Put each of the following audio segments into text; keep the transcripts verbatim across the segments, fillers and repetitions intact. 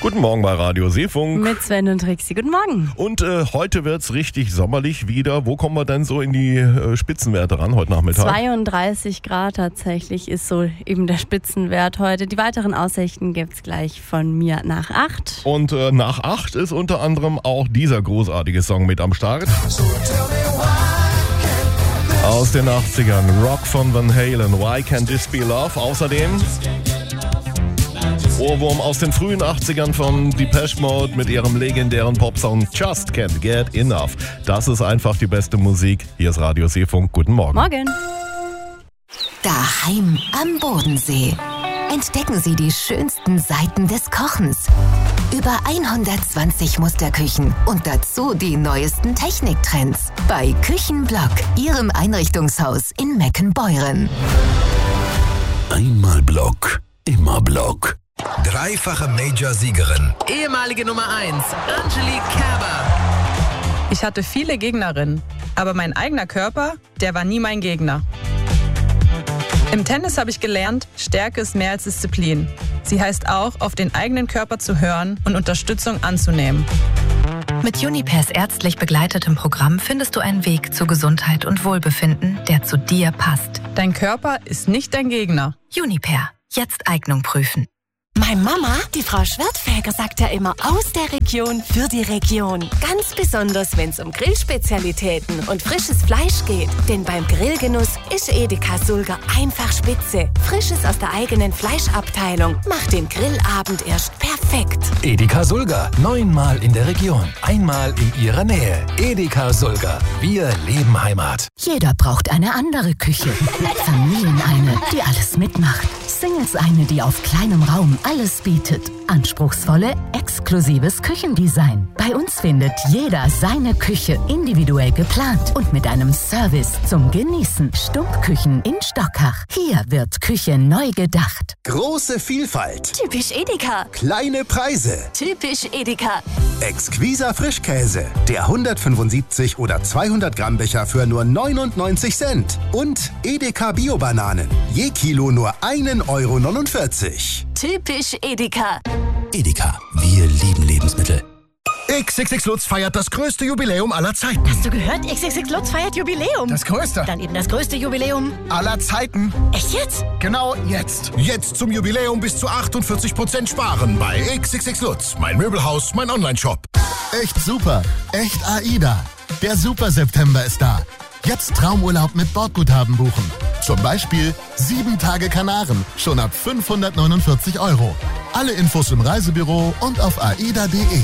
Guten Morgen bei Radio Seefunk. Mit Sven und Trixi. Guten Morgen. Und äh, heute wird's richtig sommerlich wieder. Wo kommen wir denn so in die äh, Spitzenwerte ran heute Nachmittag? zweiunddreißig Grad tatsächlich ist so eben der Spitzenwert heute. Die weiteren Aussichten gibt's gleich von mir nach acht. Und äh, nach acht ist unter anderem auch dieser großartige Song mit am Start. Aus den achtzigern, Rock von Van Halen, Why Can't This Be Love? Außerdem Ohrwurm aus den frühen achtzigern von Depeche Mode mit ihrem legendären Popsong Just Can't Get Enough. Das ist einfach die beste Musik. Hier ist Radio Seefunk. Guten Morgen. Morgen. Daheim am Bodensee. Entdecken Sie die schönsten Seiten des Kochens. Über hundertzwanzig Musterküchen und dazu die neuesten Techniktrends. Bei Küchenblock, Ihrem Einrichtungshaus in Meckenbeuren. Einmal Block, immer Block. Dreifache Major-Siegerin. Ehemalige Nummer eins, Angelique Kerber. Ich hatte viele Gegnerinnen, aber mein eigener Körper, der war nie mein Gegner. Im Tennis habe ich gelernt, Stärke ist mehr als Disziplin. Sie heißt auch, auf den eigenen Körper zu hören und Unterstützung anzunehmen. Mit Junipers ärztlich begleitetem Programm findest du einen Weg zu Gesundheit und Wohlbefinden, der zu dir passt. Dein Körper ist nicht dein Gegner. Juniper, jetzt Eignung prüfen. Meine Mama, die Frau Schwertfeger, sagt ja immer aus der Region für die Region. Ganz besonders, wenn es um Grillspezialitäten und frisches Fleisch geht. Denn beim Grillgenuss ist Edeka Sulger einfach spitze. Frisches aus der eigenen Fleischabteilung macht den Grillabend erst perfekt. Edeka Sulger, neunmal in der Region, einmal in Ihrer Nähe. Edeka Sulger, wir leben Heimat. Jeder braucht eine andere Küche. Familien eine, die alles mitmacht. Singles eine, die auf kleinem Raum alles bietet. Anspruchsvolle, exklusives Küchendesign. Bei uns findet jeder seine Küche individuell geplant und mit einem Service zum Genießen. Stumpfküchen in Stockach. Hier wird Küche neu gedacht. Große Vielfalt. Typisch Edeka. Kleine Preise. Typisch Edeka. Exquiser Frischkäse. Der hundertfünfundsiebzig oder zweihundert Gramm Becher für nur neunundneunzig Cent. Und Edeka Bio-Bananen. Je Kilo nur einen Euro neunundvierzig. Typisch Edeka. Edeka, wir lieben Lebensmittel. X X X Lutz feiert das größte Jubiläum aller Zeiten. Hast du gehört? X X X Lutz feiert Jubiläum. Das größte. Dann eben das größte Jubiläum aller Zeiten. Echt jetzt? Genau jetzt. Jetzt zum Jubiläum bis zu achtundvierzig Prozent sparen bei X X X Lutz. Mein Möbelhaus, mein Onlineshop. Echt super. Echt AIDA. Der Super September ist da. Jetzt Traumurlaub mit Bordguthaben buchen. Zum Beispiel sieben Tage Kanaren, schon ab fünfhundertneunundvierzig Euro. Alle Infos im Reisebüro und auf aida punkt de.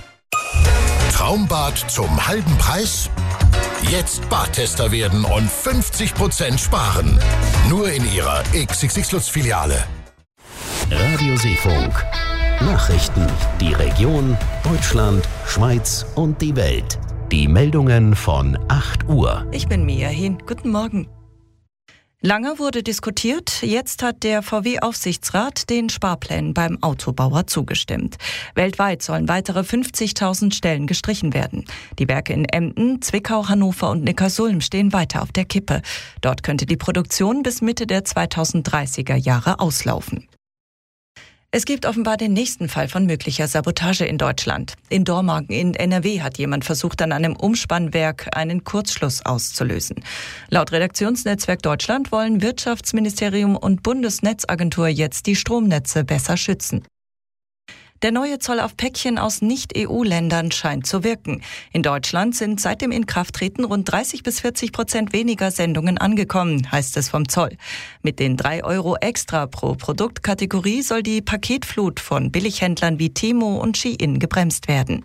Traumbad zum halben Preis? Jetzt Badtester werden und fünfzig Prozent sparen. Nur in Ihrer X X X Lutz Filiale. Radio Seefunk. Nachrichten, die Region, Deutschland, Schweiz und die Welt. Die Meldungen von acht Uhr. Ich bin Mia Hin. Guten Morgen. Lange wurde diskutiert, jetzt hat der V W-Aufsichtsrat den Sparplänen beim Autobauer zugestimmt. Weltweit sollen weitere fünfzigtausend Stellen gestrichen werden. Die Werke in Emden, Zwickau, Hannover und Neckarsulm stehen weiter auf der Kippe. Dort könnte die Produktion bis Mitte der zweitausenddreißiger Jahre auslaufen. Es gibt offenbar den nächsten Fall von möglicher Sabotage in Deutschland. In Dormagen in N R W hat jemand versucht, an einem Umspannwerk einen Kurzschluss auszulösen. Laut Redaktionsnetzwerk Deutschland wollen Wirtschaftsministerium und Bundesnetzagentur jetzt die Stromnetze besser schützen. Der neue Zoll auf Päckchen aus Nicht-E U-Ländern scheint zu wirken. In Deutschland sind seit dem Inkrafttreten rund dreißig bis vierzig Prozent weniger Sendungen angekommen, heißt es vom Zoll. Mit den drei Euro extra pro Produktkategorie soll die Paketflut von Billighändlern wie Temu und Shein gebremst werden.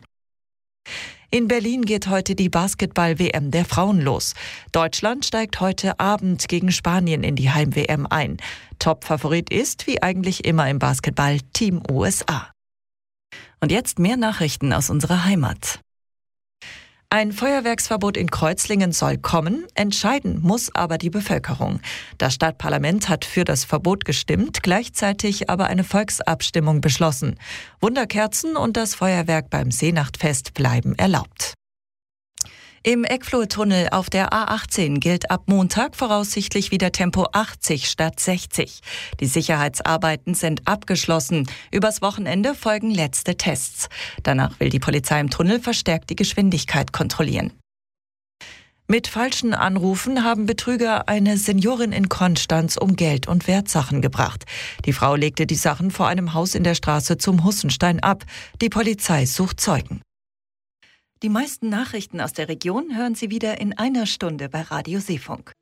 In Berlin geht heute die Basketball-W M der Frauen los. Deutschland steigt heute Abend gegen Spanien in die Heim-W M ein. Top-Favorit ist, wie eigentlich immer im Basketball, Team U S A. Und jetzt mehr Nachrichten aus unserer Heimat. Ein Feuerwerksverbot in Kreuzlingen soll kommen, entscheiden muss aber die Bevölkerung. Das Stadtparlament hat für das Verbot gestimmt, gleichzeitig aber eine Volksabstimmung beschlossen. Wunderkerzen und das Feuerwerk beim Seenachtfest bleiben erlaubt. Im Eckflurtunnel auf der A achtzehn gilt ab Montag voraussichtlich wieder Tempo achtzig statt sechzig. Die Sicherheitsarbeiten sind abgeschlossen. Übers Wochenende folgen letzte Tests. Danach will die Polizei im Tunnel verstärkt die Geschwindigkeit kontrollieren. Mit falschen Anrufen haben Betrüger eine Seniorin in Konstanz um Geld und Wertsachen gebracht. Die Frau legte die Sachen vor einem Haus in der Straße zum Hussenstein ab. Die Polizei sucht Zeugen. Die meisten Nachrichten aus der Region hören Sie wieder in einer Stunde bei Radio Seefunk.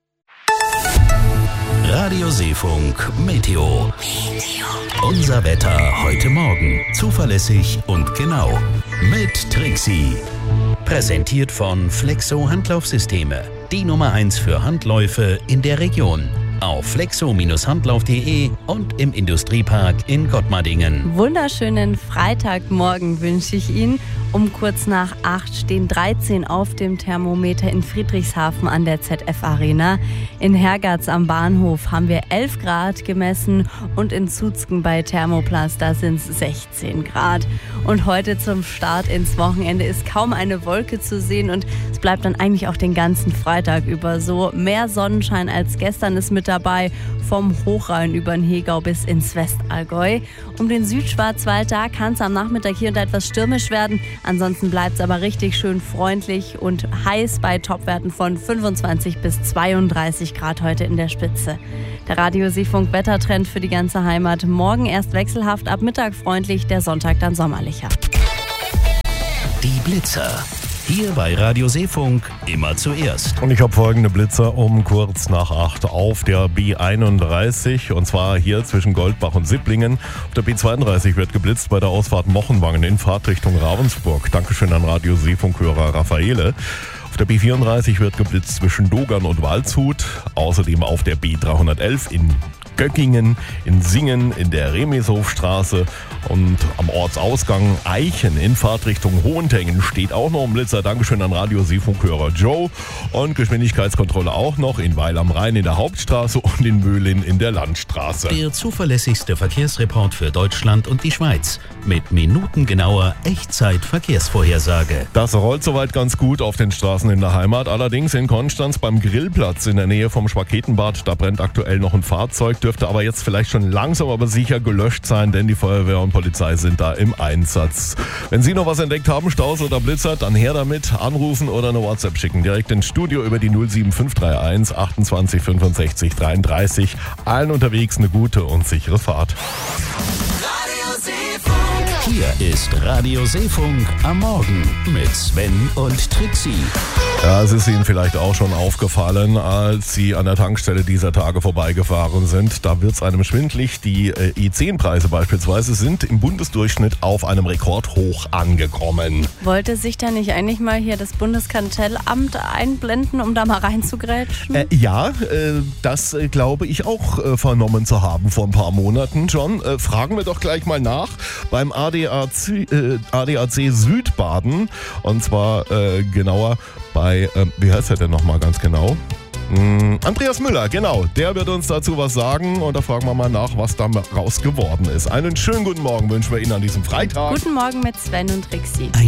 Radio Seefunk Meteo. Unser Wetter heute Morgen. Zuverlässig und genau. Mit Trixie. Präsentiert von Flexo Handlaufsysteme. Die Nummer eins für Handläufe in der Region. Auf flexo Bindestrich handlauf punkt de und im Industriepark in Gottmardingen. Wunderschönen Freitagmorgen wünsche ich Ihnen. Um kurz nach acht stehen dreizehn auf dem Thermometer in Friedrichshafen an der Z F Arena. In Hergatz am Bahnhof haben wir elf Grad gemessen und in Zuzken bei Thermoplast, da sind es sechzehn Grad. Und heute zum Start ins Wochenende ist kaum eine Wolke zu sehen und es bleibt dann eigentlich auch den ganzen Freitag über so. Mehr Sonnenschein als gestern ist mit dabei, vom Hochrhein über den Hegau bis ins Westallgäu. Um den Südschwarzwald, da kann es am Nachmittag hier und da etwas stürmisch werden. Ansonsten bleibt es aber richtig schön freundlich und heiß bei Topwerten von fünfundzwanzig bis zweiunddreißig Grad heute in der Spitze. Der Radio Seefunk Wettertrend für die ganze Heimat. Morgen erst wechselhaft, ab Mittag freundlich, der Sonntag dann sommerlicher. Die Blitzer. Hier bei Radio Seefunk immer zuerst. Und ich habe folgende Blitzer um kurz nach acht auf der B einunddreißig und zwar hier zwischen Goldbach und Sipplingen. Auf der B zweiunddreißig wird geblitzt bei der Ausfahrt Mochenwangen in Fahrtrichtung Ravensburg. Dankeschön an Radio Seefunk-Hörer Raffaele. Auf der B vierunddreißig wird geblitzt zwischen Dogern und Waldshut. Außerdem auf der B dreihundertelf in Göckingen, in Singen, in der Remishofstraße und am Ortsausgang Eichen in Fahrtrichtung Hohentengen steht auch noch ein Blitzer. Dankeschön an Radio Seefunk-Hörer Joe. Und Geschwindigkeitskontrolle auch noch in Weil am Rhein in der Hauptstraße und in Möhlin in der Landstraße. Der zuverlässigste Verkehrsreport für Deutschland und die Schweiz mit minutengenauer Echtzeit-Verkehrsvorhersage. Das rollt soweit ganz gut auf den Straßen in der Heimat. Allerdings in Konstanz beim Grillplatz in der Nähe vom Schwaketenbad, da brennt aktuell noch ein Fahrzeug, dürfte aber jetzt vielleicht schon langsam aber sicher gelöscht sein, denn die Feuerwehr und Polizei sind da im Einsatz. Wenn Sie noch was entdeckt haben, Staus oder Blitzer, dann her damit, anrufen oder eine WhatsApp schicken. Direkt ins Studio über die null sieben fünf drei eins achtundzwanzig fünfundsechzig dreiunddreißig. Allen unterwegs eine gute und sichere Fahrt. Hier ist Radio Seefunk am Morgen mit Sven und Trixie. Ja, es ist Ihnen vielleicht auch schon aufgefallen, als Sie an der Tankstelle dieser Tage vorbeigefahren sind. Da wird es einem schwindlig. Die äh, E zehn Preise beispielsweise sind im Bundesdurchschnitt auf einem Rekordhoch angekommen. Wollte sich da nicht eigentlich mal hier das Bundeskartellamt einblenden, um da mal reinzugrätschen? Äh, ja, äh, das äh, glaube ich auch äh, vernommen zu haben vor ein paar Monaten schon. Äh, fragen wir doch gleich mal nach beim A D A C, äh, A D A C Südbaden. Und zwar äh, genauer bei, äh, wie heißt er denn nochmal ganz genau? Mm, Andreas Müller, genau. Der wird uns dazu was sagen und da fragen wir mal nach, was da raus geworden ist. Einen schönen guten Morgen wünschen wir Ihnen an diesem Freitag. Guten Morgen mit Sven und Trixie.